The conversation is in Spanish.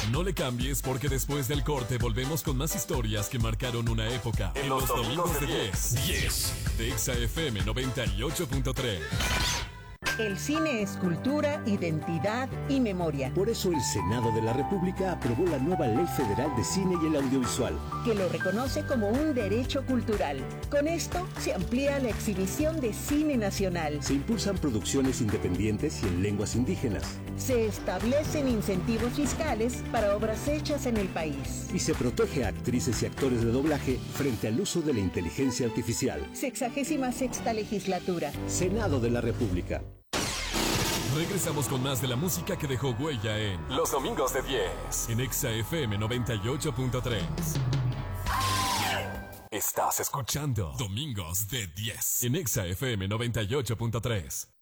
No le cambies porque después del corte volvemos con más historias que marcaron una época. En los domingos de 10. De Exa FM 98.3. El cine es cultura, identidad y memoria. Por eso el Senado de la República aprobó la nueva Ley Federal de Cine y el Audiovisual, que lo reconoce como un derecho cultural. Con esto se amplía la exhibición de cine nacional. Se impulsan producciones independientes y en lenguas indígenas. Se establecen incentivos fiscales para obras hechas en el país. Y se protege a actrices y actores de doblaje frente al uso de la inteligencia artificial. 66ª legislatura. Senado de la República. Regresamos con más de la música que dejó huella en Los Domingos de 10. En Exa FM 98.3. Estás escuchando Domingos de 10. En Exa FM 98.3.